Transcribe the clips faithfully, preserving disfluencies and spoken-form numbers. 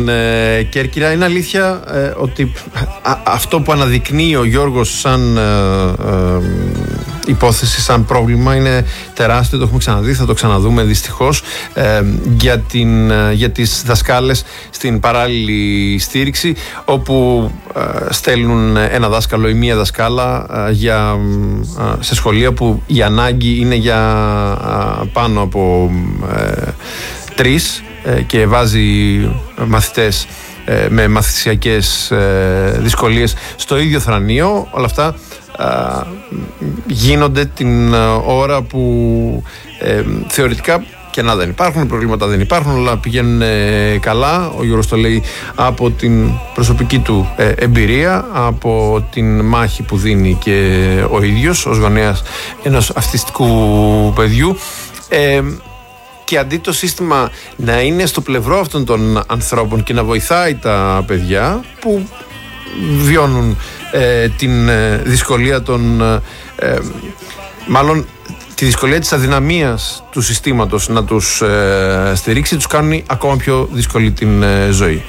Ε, Κέρκυρα, είναι αλήθεια ε, ότι α, αυτό που αναδεικνύει ο Γιώργος σαν ε, ε, υπόθεση, σαν πρόβλημα, είναι τεράστιο. Το έχουμε ξαναδεί, θα το ξαναδούμε δυστυχώς, ε, για, την, ε, για τις δασκάλες στην παράλληλη στήριξη, όπου ε, στέλνουν ένα δάσκαλο ή μία δασκάλα ε, για, ε, σε σχολεία που η ανάγκη είναι για ε, πάνω από ε, τρεις και βάζει μαθητές με μαθησιακές δυσκολίες στο ίδιο θρανείο. Όλα αυτά γίνονται την ώρα που θεωρητικά και να δεν υπάρχουν, προβλήματα δεν υπάρχουν, αλλά πηγαίνουν καλά. Ο Γιώργος το λέει από την προσωπική του εμπειρία, από την μάχη που δίνει και ο ίδιος ως γονέας ενός αυτιστικού παιδιού. Και αντί το σύστημα να είναι στο πλευρό αυτών των ανθρώπων και να βοηθάει τα παιδιά που βιώνουν ε, την ε, δυσκολία των ε, μάλλον τη δυσκολία της αδυναμίας του συστήματος να τους ε, στηρίξει, τους κάνουν ακόμα πιο δύσκολη την ε, ζωή.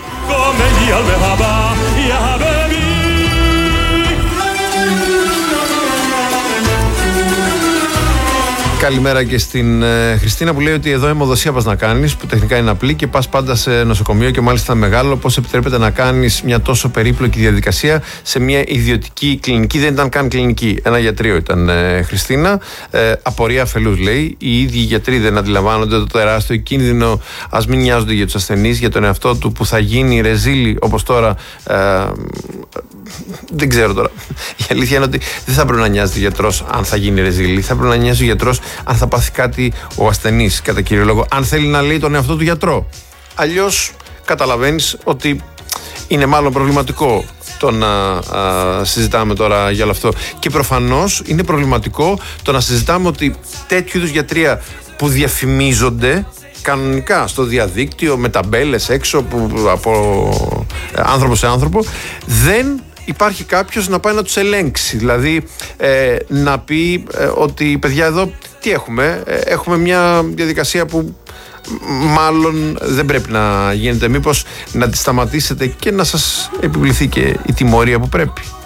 Καλημέρα και στην ε, Χριστίνα που λέει ότι εδώ αιμοδοσία πας να κάνεις, που τεχνικά είναι απλή, και πας πάντα σε νοσοκομείο και μάλιστα μεγάλο. Πώς επιτρέπεται να κάνεις μια τόσο περίπλοκη διαδικασία σε μια ιδιωτική κλινική? Δεν ήταν καν κλινική, ένα γιατρείο ήταν, ε, Χριστίνα. Ε, απορία αφελούς, λέει. Οι ίδιοι γιατροί δεν αντιλαμβάνονται το τεράστιο κίνδυνο. Ας μην νοιάζονται για τους ασθενείς, για τον εαυτό του που θα γίνει ρεζίλη όπως τώρα. Ε, δεν ξέρω τώρα. Η αλήθεια είναι ότι δεν θα πρέπει να νοιάζεται ο γιατρός αν θα γίνει ρεζίλη. Θα πρέπει να νοιάζει ο γιατρός αν θα πάθει κάτι ο ασθενής, κατά κύριο λόγο, αν θέλει να λέει τον εαυτό του γιατρό. Αλλιώς καταλαβαίνεις ότι είναι μάλλον προβληματικό το να α, συζητάμε τώρα για όλο αυτό. Και προφανώς είναι προβληματικό το να συζητάμε ότι τέτοιου είδους γιατρία που διαφημίζονται κανονικά στο διαδίκτυο με ταμπέλες έξω που, από άνθρωπο σε άνθρωπο, δεν υπάρχει κάποιος να πάει να τους ελέγξει. Δηλαδή ε, να πει ε, ότι παιδιά εδώ τι έχουμε, ε, έχουμε μια διαδικασία που μάλλον δεν πρέπει να γίνεται, μήπως να τη σταματήσετε και να σας επιβληθεί και η τιμωρία που πρέπει.